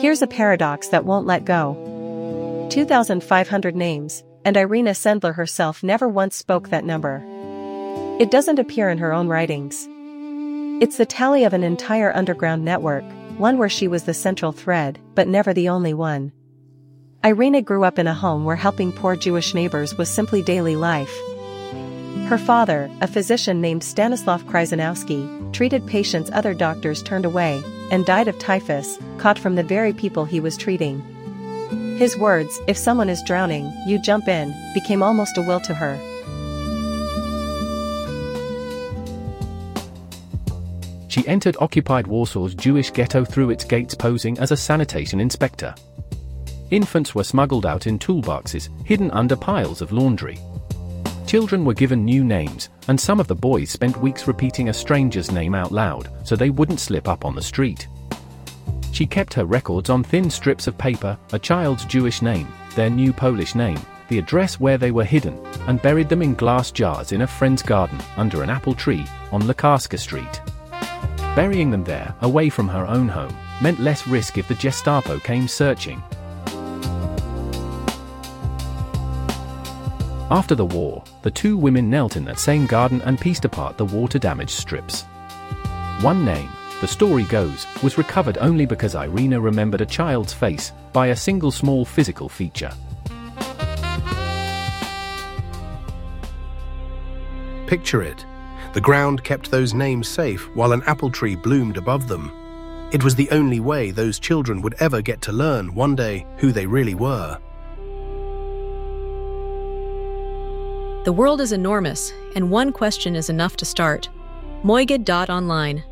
Here's a paradox that won't let go. 2,500 names, and Irina Sendler herself never once spoke that number. It doesn't appear in her own writings. It's the tally of an entire underground network, one where she was the central thread, but never the only one. Irina grew up in a home where helping poor Jewish neighbors was simply daily life. Her father, a physician named Stanislav Kryzanowski, treated patients other doctors turned away, and died of typhus, caught from the very people he was treating. His words, "If someone is drowning, you jump in," became almost a will to her. She entered occupied Warsaw's Jewish ghetto through its gates posing as a sanitation inspector. Infants were smuggled out in toolboxes, hidden under piles of laundry. Children were given new names, and some of the boys spent weeks repeating a stranger's name out loud, so they wouldn't slip up on the street. She kept her records on thin strips of paper, a child's Jewish name, their new Polish name, the address where they were hidden, and buried them in glass jars in a friend's garden, under an apple tree, on Lekarska Street. Burying them there, away from her own home, meant less risk if the Gestapo came searching. After the war, the two women knelt in that same garden and pieced apart the water-damaged strips. One name, the story goes, was recovered only because Irina remembered a child's face, by a single small physical feature. Picture it. The ground kept those names safe while an apple tree bloomed above them. It was the only way those children would ever get to learn one day who they really were. The world is enormous, and one question is enough to start. Moigad.online